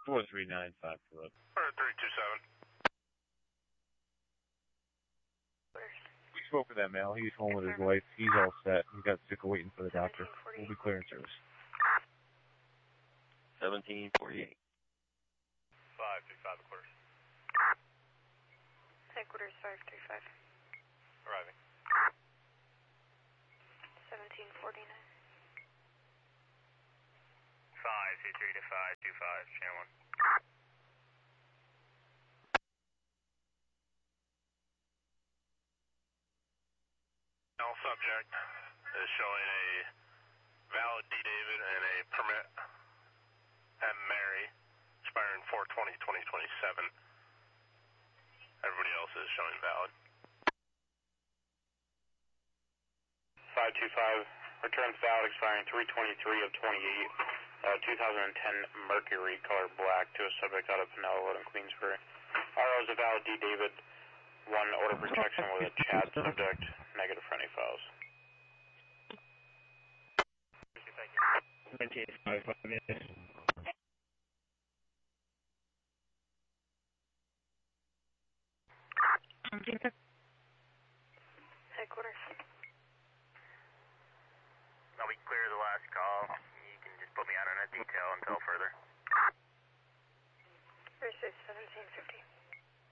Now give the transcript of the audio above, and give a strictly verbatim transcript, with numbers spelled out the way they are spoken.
four three nine five for up. three two seven. We spoke with that male. He's home with his wife. He's all set. He got sick of waiting for the doctor. We'll be clearing service. seventeen forty-eight. five three five quarters. Headquarters five three five. Arriving. seventeen forty-nine. five two three to five two five, channel one. All subject is showing a valid D. David and a permit at Mary, expiring four twenty twenty twenty-seven. Everybody else is showing valid. five two five, returns valid, expiring three twenty-three of twenty-eight. Uh, two thousand ten Mercury, color black, to a subject out of Pinellas in Queensbury. R O is a valid D. David, one order protection with a Chad subject, negative for any files. nineteen five five minutes. Headquarters. I'll be clear of the last call. You can just put me out on a detail until further. Thursday, seventeen fifty.